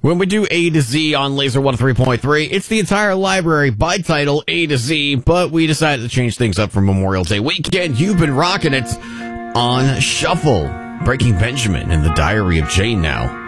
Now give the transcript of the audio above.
When we do A to Z on Laser 103.3, it's the entire library by title A to Z, but we decided to change things up for Memorial Day weekend. You've been rocking it on Shuffle. Breaking Benjamin and the Diary of Jane now.